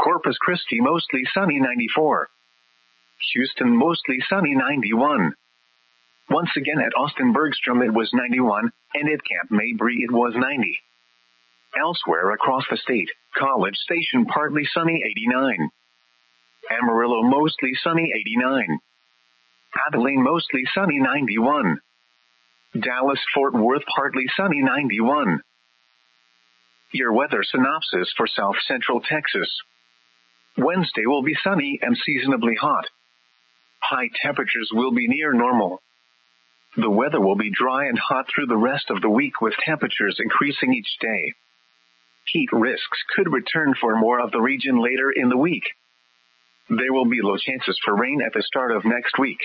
Corpus Christi mostly sunny 94. Houston mostly sunny 91. Once again at Austin Bergstrom it was 91, and at Camp Mabry it was 90. Elsewhere across the state, College Station partly sunny 89. Amarillo mostly sunny 89. Abilene mostly sunny 91. Dallas Fort Worth partly sunny 91. Your weather synopsis for South Central Texas. Wednesday will be sunny and seasonably hot. High temperatures will be near normal. The weather will be dry and hot through the rest of the week with temperatures increasing each day. Heat risks could return for more of the region later in the week. There will be low chances for rain at the start of next week.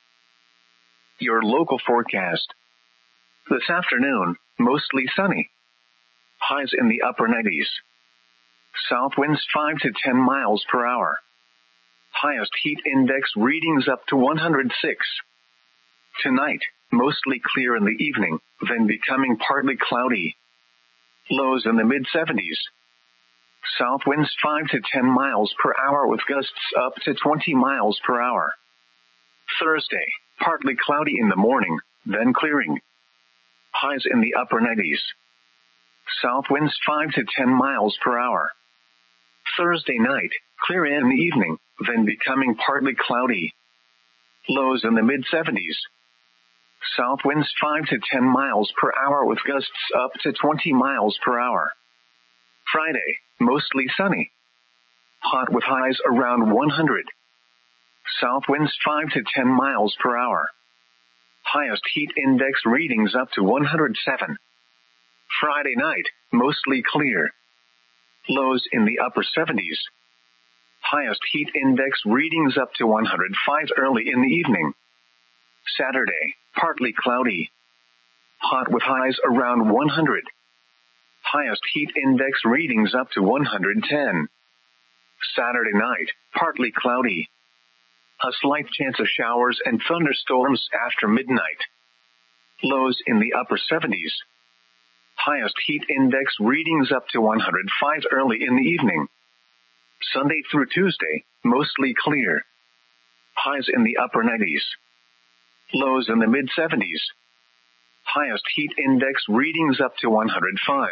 Your local forecast. This afternoon, mostly sunny. Highs in the upper 90s. South winds 5 to 10 miles per hour. Highest heat index readings up to 106. Tonight, mostly clear in the evening, then becoming partly cloudy. Lows in the mid-70s. South winds 5 to 10 miles per hour with gusts up to 20 miles per hour. Thursday, partly cloudy in the morning, then clearing. Highs in the upper 90s. South winds 5 to 10 miles per hour. Thursday night, clear in the evening, then becoming partly cloudy. Lows in the mid-70s. South winds 5 to 10 miles per hour with gusts up to 20 miles per hour. Friday, mostly sunny. Hot with highs around 100. South winds 5 to 10 miles per hour. Highest heat index readings up to 107. Friday night, mostly clear. Lows in the upper 70s. Highest heat index readings up to 105 early in the evening. Saturday, partly cloudy. Hot with highs around 100. Highest heat index readings up to 110. Saturday night, partly cloudy. A slight chance of showers and thunderstorms after midnight. Lows in the upper 70s. Highest heat index readings up to 105 early in the evening. Sunday through Tuesday, mostly clear. Highs in the upper 90s. Lows in the mid-70s. Highest heat index readings up to 105.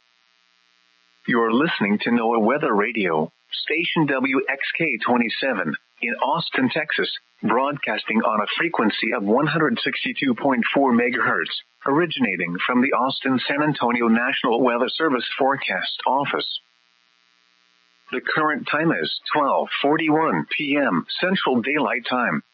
You're listening to NOAA Weather Radio, station WXK-27, in Austin, Texas, broadcasting on a frequency of 162.4 megahertz, originating from the Austin-San Antonio National Weather Service Forecast Office. The current time is 12:41 p.m. Central Daylight Time.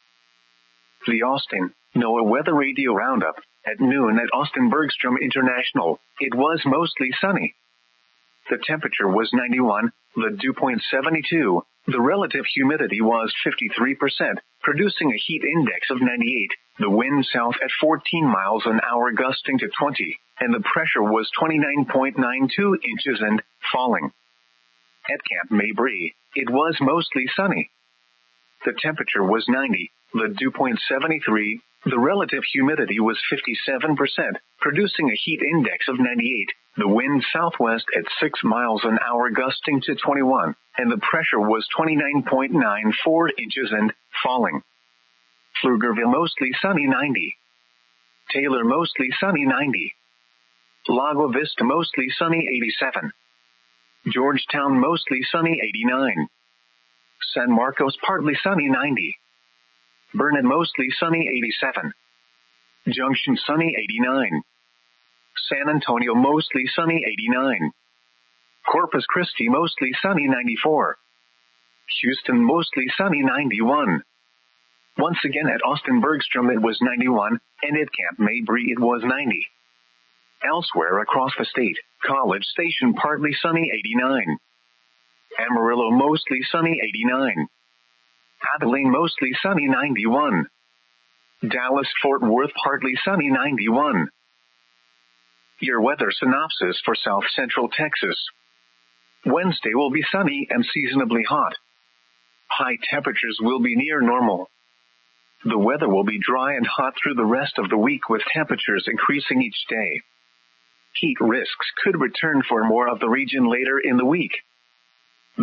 The Austin NOAA Weather Radio Roundup. At noon at Austin Bergstrom International, it was mostly sunny. The temperature was 91, the dew point 72, the relative humidity was 53%, producing a heat index of 98, the wind south at 14 miles an hour gusting to 20, and the pressure was 29.92 inches and falling. At Camp Mabry, it was mostly sunny. The temperature was 90, the dew point 73, the relative humidity was 57%, producing a heat index of 98, the wind southwest at 6 miles an hour gusting to 21, and the pressure was 29.94 inches and falling. Pflugerville mostly sunny 90. Taylor mostly sunny 90. Lago Vista mostly sunny 87. Georgetown mostly sunny 89. San Marcos partly sunny 90. Vernon mostly sunny 87. Junction sunny 89. San Antonio mostly sunny 89. Corpus Christi mostly sunny 94. Houston mostly sunny 91. Once again at Austin Bergstrom it was 91, and at Camp Mabry it was 90. Elsewhere across the state, College Station partly sunny 89. Amarillo mostly sunny 89. Abilene mostly sunny 91. Dallas Fort Worth partly sunny 91. Your weather synopsis for South Central Texas. Wednesday will be sunny and seasonably hot. High temperatures will be near normal. The weather will be dry and hot through the rest of the week with temperatures increasing each day. Heat risks could return for more of the region later in the week.